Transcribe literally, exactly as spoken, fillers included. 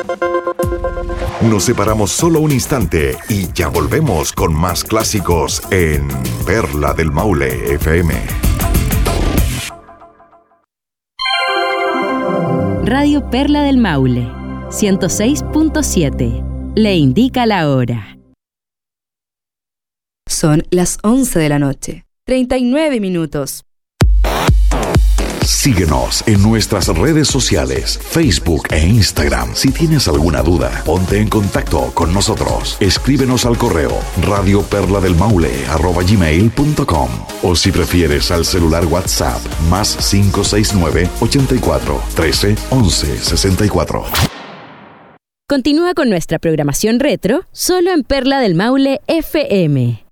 Nos separamos solo un instante y ya volvemos con más clásicos en Perla del Maule F M. Radio Perla del Maule, ciento seis punto siete. Le indica la hora. Son las once de la noche, treinta y nueve minutos. Síguenos en nuestras redes sociales, Facebook e Instagram. Si tienes alguna duda, ponte en contacto con nosotros. Escríbenos al correo radioperladelmaule arroba gmail punto com o si prefieres al celular WhatsApp más cinco seis nueve, ochenta y cuatro, trece, once, sesenta y cuatro. Continúa con nuestra programación retro solo en Perla del Maule F M.